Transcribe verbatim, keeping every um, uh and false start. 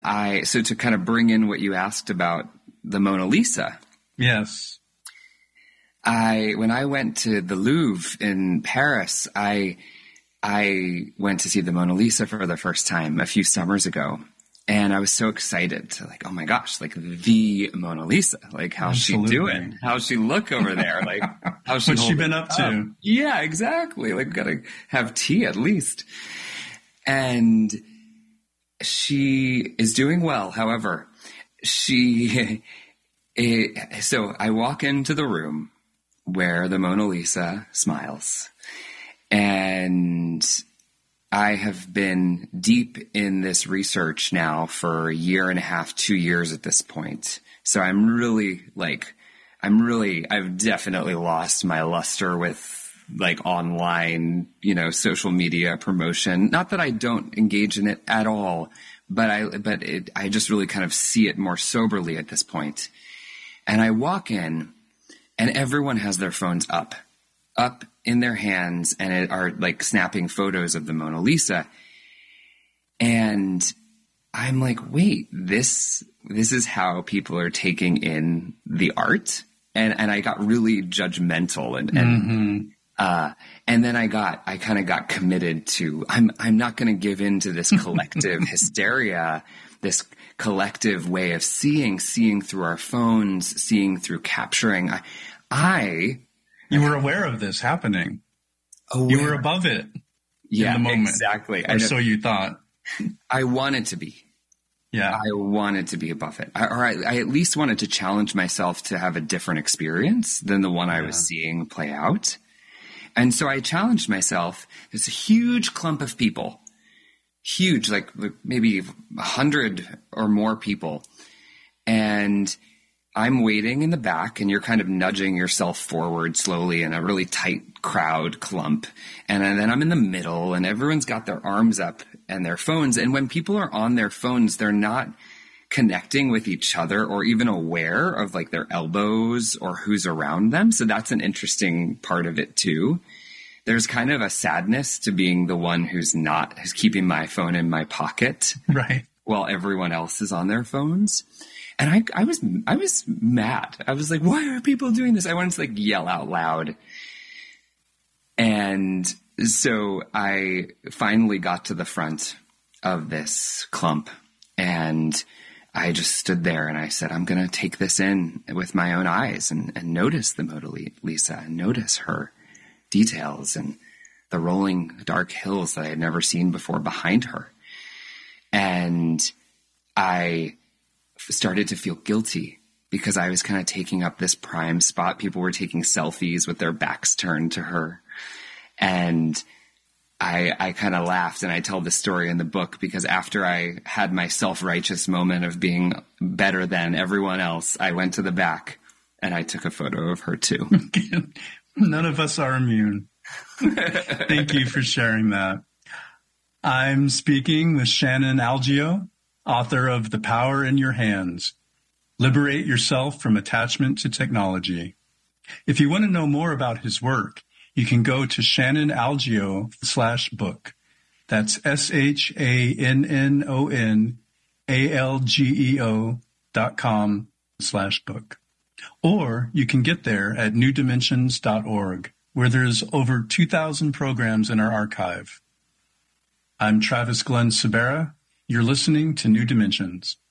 I so to kind of bring in what you asked about the Mona Lisa. Yes. I when I went to the Louvre in Paris, I I went to see the Mona Lisa for the first time a few summers ago. And I was so excited to like, oh my gosh, like the Mona Lisa, like how's Absolutely. she doing? How's she look over there? Like, how's she, What's she been up to? Up? Yeah, exactly. Like, we gotta have tea at least. And she is doing well. However, she, it, so I walk into the room where the Mona Lisa smiles, and I have been deep in this research now for a year and a half, two years at this point. So I'm really like, I'm really, I've definitely lost my luster with like online, you know, social media promotion. Not that I don't engage in it at all, but I, but it, I just really kind of see it more soberly at this point. And I walk in and everyone has their phones up, up in their hands, and it are like snapping photos of the Mona Lisa. And I'm like, wait, this, this is how people are taking in the art. And, and I got really judgmental and, and, mm-hmm. uh, and then I got, I kind of got committed to, I'm, I'm not going to give in to this collective hysteria, this collective way of seeing, seeing through our phones, seeing through capturing. I, I, You were aware of this happening. Aware. You were above it yeah, in the moment. Exactly. Or so you thought. I wanted to be. Yeah. I wanted to be above it. I, or I, I at least wanted to challenge myself to have a different experience than the one I yeah. was seeing play out. And so I challenged myself. There's a huge clump of people, huge, like maybe a hundred or more people. And I'm waiting in the back, and you're kind of nudging yourself forward slowly in a really tight crowd clump. And then I'm in the middle, and everyone's got their arms up and their phones. And when people are on their phones, they're not connecting with each other or even aware of like their elbows or who's around them. So that's an interesting part of it too. There's kind of a sadness to being the one who's not, who's keeping my phone in my pocket. Right. While everyone else is on their phones. And I, I was, I was mad. I was like, why are people doing this? I wanted to like yell out loud. And so I finally got to the front of this clump, and I just stood there and I said, I'm going to take this in with my own eyes and, and notice the Mona Lisa and notice her details and the rolling dark hills that I had never seen before behind her. And I started to feel guilty because I was kind of taking up this prime spot. People were taking selfies with their backs turned to her. And I, I kind of laughed, and I tell this story in the book because after I had my self-righteous moment of being better than everyone else, I went to the back and I took a photo of her too. None of us are immune. Thank you for sharing that. I'm speaking with Shannon Algeo, author of The Power in Your Hands. Liberate yourself from attachment to technology. If you want to know more about his work, you can go to Shannon Algeo slash book. That's S-H-A-N-N-O-N-A-L-G-E-O dot com slash book. Or you can get there at new dimensions dot org, where there's over two thousand programs in our archive. I'm Travis Glenn Sabera. You're listening to New Dimensions.